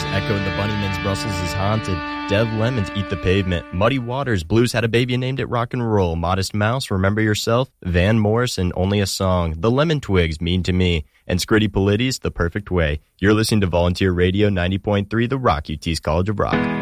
Echo and the Bunnymen's Brussels is haunted. Dev Lemons Eat the Pavement. Muddy Waters, Blues Had a Baby and Named It Rock and Roll. Modest Mouse, Remember Yourself. Van Morrison, Only a Song. The Lemon Twigs, Mean to Me. And Scritti Politis, The Perfect Way. You're listening to Volunteer Radio 90.3, the Rock UT's College of Rock.